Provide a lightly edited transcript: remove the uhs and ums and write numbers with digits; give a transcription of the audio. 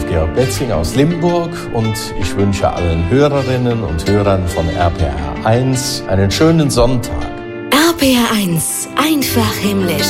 Georg Betzing aus Limburg und ich wünsche allen Hörerinnen und Hörern von RPR 1 einen schönen Sonntag. RPR 1, einfach himmlisch.